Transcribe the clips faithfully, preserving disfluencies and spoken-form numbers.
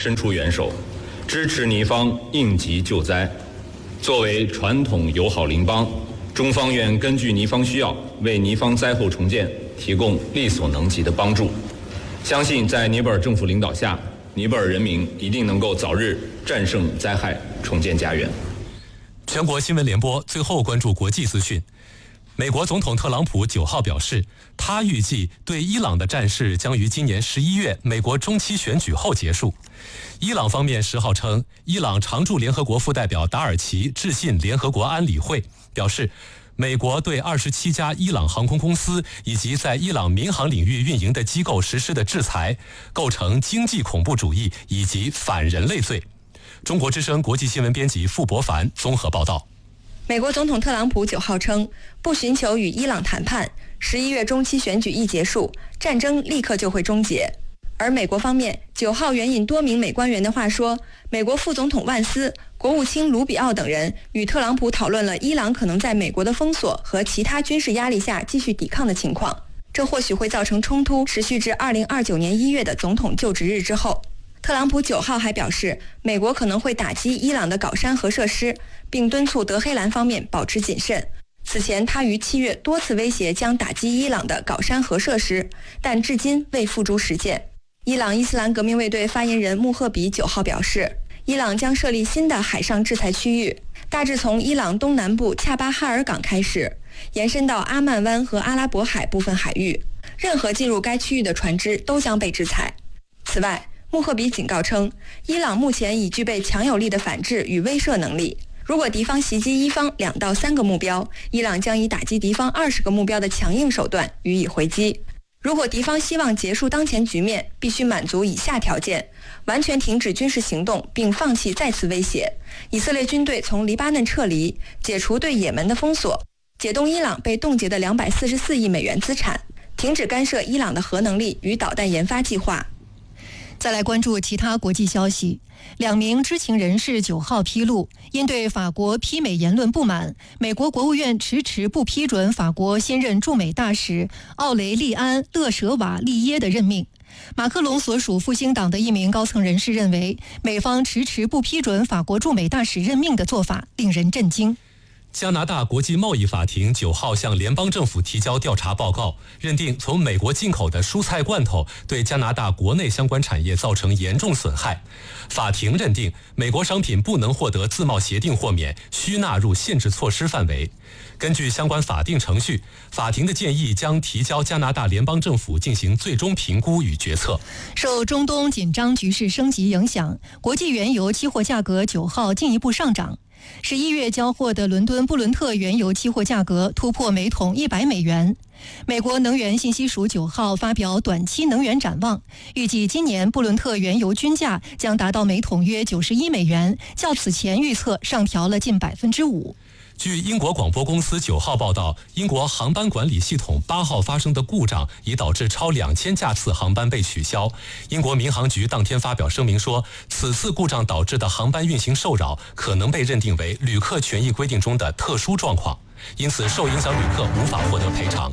伸出援手，支持尼方应急救灾。作为传统友好邻邦，中方愿根据尼方需要，为尼方灾后重建提供力所能及的帮助。相信在尼泊尔政府领导下，尼泊尔人民一定能够早日战胜灾害，重建家园。 全国新闻联播最后关注国际资讯。美国总统特朗普九号表示，他预计对伊朗的战事将于今年十一月美国中期选举后结束。伊朗方面十号称，伊朗常驻联合国副代表达尔奇致信联合国安理会，表示美国对二十七家伊朗航空公司以及在伊朗民航领域运营的机构实施的制裁，构成经济恐怖主义以及反人类罪。中国之声国际新闻编辑傅博凡综合报道。 美国总统特朗普九号称，不寻求与伊朗谈判，十一月中期选举一结束，战争立刻就会终结。而美国方面九号援引多名美官员的话说，美国副总统万斯、国务卿卢比奥等人与特朗普讨论了伊朗可能在美国的封锁和其他军事压力下继续抵抗的情况，这或许会造成冲突持续至二零二九年一月的总统就职日之后。特朗普九号还表示，美国可能会打击伊朗的镐山核设施，并敦促德黑兰方面保持谨慎。此前，他于七月多次威胁将打击伊朗的镐山核设施，但至今未付诸实践。伊朗伊斯兰革命卫队发言人穆赫比九号表示，伊朗将设立新的海上制裁区域，大致从伊朗东南部恰巴哈尔港开始，延伸到阿曼湾和阿拉伯海部分海域，任何进入该区域的船只都将被制裁。此外，穆赫比警告称，伊朗目前已具备强有力的反制与威慑能力。如果敌方袭击伊方两到三个目标，伊朗将以打击敌方二十个目标的强硬手段予以回击。如果敌方希望结束当前局面，必须满足以下条件：完全停止军事行动，并放弃再次威胁；以色列军队从黎巴嫩撤离；解除对也门的封锁；解冻伊朗被冻结的两百四十四亿美元资产；停止干涉伊朗的核能力与导弹研发计划。 再来关注其他国际消息。两名知情人士九号披露，因对法国批美言论不满，美国国务院迟迟不批准法国新任驻美大使奥雷利安·勒舍瓦利耶的任命。马克龙所属复兴党的一名高层人士认为，美方迟迟不批准法国驻美大使任命的做法令人震惊。 加拿大国际贸易法庭九号向联邦政府提交调查报告，认定从美国进口的蔬菜罐头对加拿大国内相关产业造成严重损害。法庭认定美国商品不能获得自贸协定豁免，需纳入限制措施范围。根据相关法定程序，法庭的建议将提交加拿大联邦政府进行最终评估与决策。 受中东紧张局势升级影响，国际原油期货价格九号进一步上涨。十一月交货的伦敦布伦特原油期货价格突破每桶一百美元。美国能源信息署九号发表短期能源展望，预计今年布伦特原油均价将达到每桶约九十一美元，较此前预测上调了近百分之五。 据英国广播公司九号报道，英国航班管理系统八号发生的故障已导致超两千架次航班被取消。英国民航局当天发表声明说，此次故障导致的航班运行受扰可能被认定为旅客权益规定中的特殊状况，因此受影响旅客无法获得赔偿。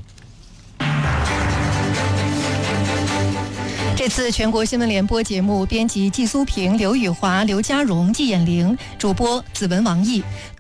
这次全国新闻联播节目编辑季苏平、刘宇华、刘家荣、季衍玲，主播子文、王毅，